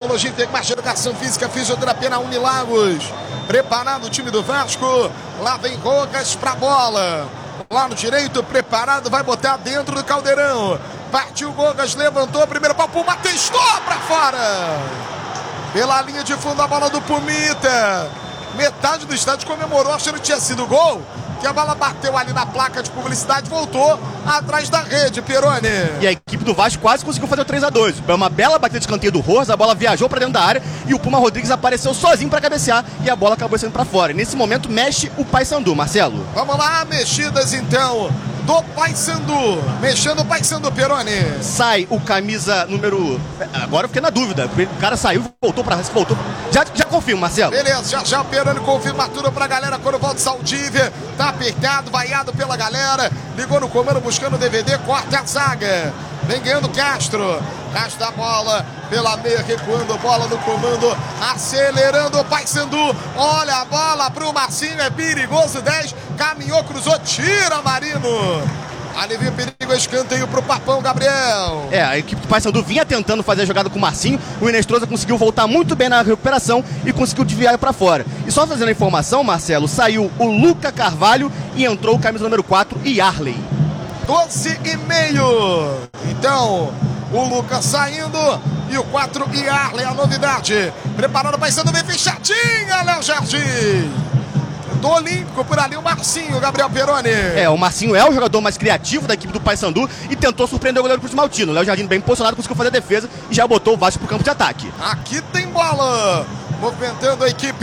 tecnologia, Integrmate, educação física, fisioterapia na Unilagos. Preparado o time do Vasco. Lá vem Rogas pra bola. Lá no direito, preparado, vai botar dentro do caldeirão. Partiu Rogas, levantou, primeiro pau, Puma testou pra fora. Pela linha de fundo a bola do Pumita. Metade do estádio comemorou, achando que tinha sido gol. Que a bola bateu ali na placa de publicidade, voltou atrás da rede, Peroni. E a equipe do Vasco quase conseguiu fazer o 3-2. Foi uma bela batida de escanteio do Rojas, a bola viajou para dentro da área e o Puma Rodrigues apareceu sozinho para cabecear e a bola acabou saindo para fora. E nesse momento mexe o Paysandu, Marcelo. Vamos lá, mexidas então do Paysandu. Mexendo o Paysandu, Peroni. Sai o camisa número... Agora eu fiquei na dúvida. O cara saiu, voltou. Já confirmo, Marcelo. Beleza, já o Peroni confirma tudo pra galera quando volta o Saldívia. Tá apertado, vaiado pela galera. Ligou no comando buscando o DVD, corta a zaga. Vem ganhando Castro. Castro da bola pela meia, recuando, bola no comando, acelerando o Paysandu. Olha a bola pro Marcinho, é perigoso, 10, caminhou, cruzou, tira Marino. Alivia o perigo, escanteio pro Papão, Gabriel. A equipe do Paysandu vinha tentando fazer a jogada com o Marcinho. O Inestrosa conseguiu voltar muito bem na recuperação e conseguiu desviar para fora. E só fazendo a informação, Marcelo, saiu o Luca Carvalho e entrou o camisa número 4, Yarley. 12,5. Então, o Lucas saindo e o 4 Yarley, a novidade. Preparando o Paysandu, bem fechadinha, Léo Jardim. Do Olímpico por ali, o Marcinho, Gabriel Peroni. O Marcinho é o jogador mais criativo da equipe do Paysandu e tentou surpreender o goleiro Cruz Maltino. O Léo Jardim bem posicionado, conseguiu fazer a defesa e já botou o Vasco pro campo de ataque. Aqui tem bola. Movimentando a equipe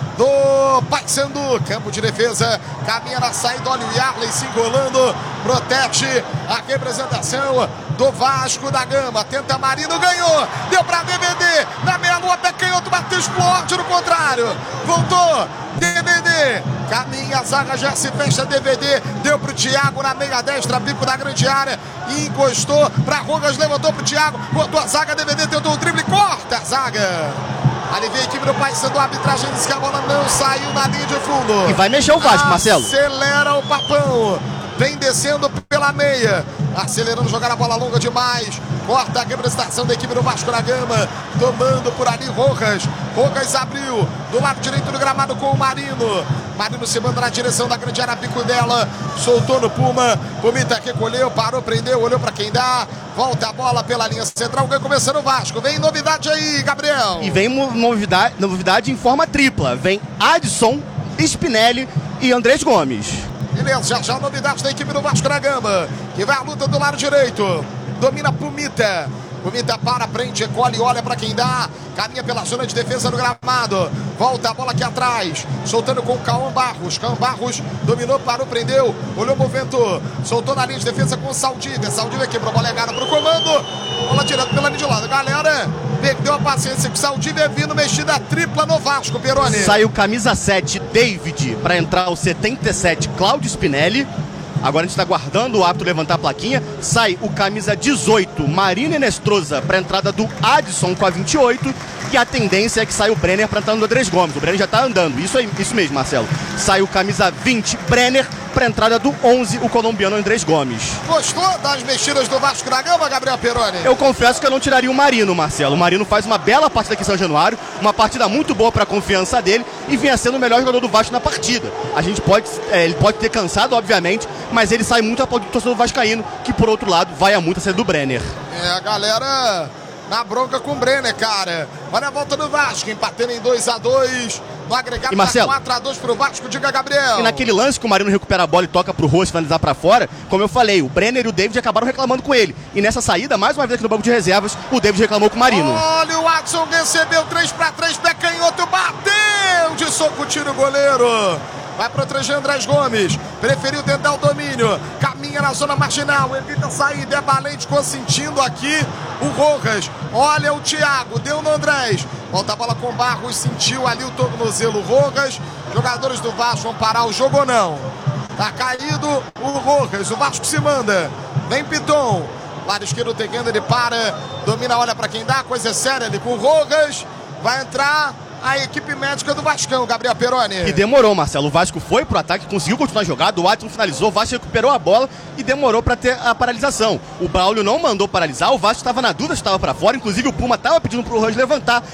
do Paysandu. Campo de defesa. Caminha na saída. Olha o Yarley se enrolando. Protege a representação do Vasco da Gama. Tenta Marino. Ganhou. Deu pra DVD. Na meia-lua. Pé canhoto. Bateu, explode no contrário. Voltou. DVD. Caminha. A zaga já se fecha. DVD. Deu pro Thiago na meia destra. Bico da grande área. Encostou pra Rogas. Levantou pro Thiago. Botou a zaga. DVD. Tentou o drible. Corta a zaga. Ali vem a equipe do Paysandu, a arbitragem diz que a bola não saiu na linha de fundo. E vai mexer o Vasco, Marcelo. Acelera o Papão. Vem descendo pela meia. Acelerando, jogar a bola longa demais. Corta a representação da equipe do Vasco da Gama. Tomando por ali Rojas. Rojas abriu do lado direito do gramado com o Marino. Marino se manda na direção da grande área, bico dela. Soltou no Puma. Pumita recolheu, parou, prendeu, olhou pra quem dá. Volta a bola pela linha central. Ganha começando o Vasco. Vem novidade aí, Gabriel. E vem novidade em forma tripla. Vem Adson, Spinelli e Andrés Gomes. Beleza, já a novidade da equipe do Vasco da Gama, que vai à luta do lado direito. Domina Pumita. Pumita para, prende, recolhe, olha para quem dá. Caminha pela zona de defesa do gramado. Volta a bola aqui atrás. Soltando com o Cauã Barros. Cauã Barros dominou, parou, prendeu. Olhou o movimento. Soltou na linha de defesa com o Saldívia. Saldívia quebrou a bola legada para o comando. Bola direto pela linha de lado. Galera, perdeu a paciência com o Saldívia vindo. Mexida tripla no Vasco, Peroni. Saiu camisa 7, David, para entrar o 77, Cláudio Spinelli. Agora a gente está aguardando o árbitro levantar a plaquinha. Sai o camisa 18, Marino Inestrosa, para a entrada do Adson com a 28. E a tendência é que saia o Brenner para entrar no Andrés Gomes. O Brenner já está andando. Isso mesmo, Marcelo. Sai o camisa 20, Brenner, para a entrada do 11, o colombiano Andrés Gomes. Gostou das mexidas do Vasco da Gama, Gabriel Peroni? Eu confesso que eu não tiraria o Marino, Marcelo. O Marino faz uma bela partida aqui em São Januário, uma partida muito boa para a confiança dele e vinha sendo o melhor jogador do Vasco na partida. A gente ele pode ter cansado, obviamente, mas ele sai muito a ponto do torcedor vascaíno, que por outro lado vai a muito a saída do Brenner. A galera na bronca com o Brenner, cara. Olha a volta do Vasco, empatando em 2-2. No agregado, e Marcelo, 4-2 pro Vasco, diga, Gabriel. E naquele lance que o Marino recupera a bola e toca pro Rojas finalizar pra fora, como eu falei, o Brenner e o David acabaram reclamando com ele. E nessa saída, mais uma vez aqui no banco de reservas, o David reclamou com o Marino. Olha, o Adson recebeu 3-3, pé canhoto, bateu de soco, tira o goleiro. Vai proteger Andrés Gomes. Preferiu tentar o domínio. Caminha na zona marginal. Evita sair. É valente, consentindo aqui o Rojas. Olha o Thiago. Deu no Andrés. Volta a bola com Barros. Sentiu ali o tornozelo Rojas. Jogadores do Vasco vão parar o jogo ou não? Tá caído o Rojas. O Vasco se manda. Vem Piton. Lado esquerdo Tegando, ele para. Domina, olha pra quem dá. Coisa séria ali com o Rojas. Vai entrar a equipe médica do Vascão, Gabriel Peroni. E demorou, Marcelo. O Vasco foi pro ataque, conseguiu continuar jogado. O Adson finalizou, o Vasco recuperou a bola e demorou para ter a paralisação. O Braulio não mandou paralisar, o Vasco estava na dúvida se estava para fora. Inclusive o Puma estava pedindo pro Rojas levantar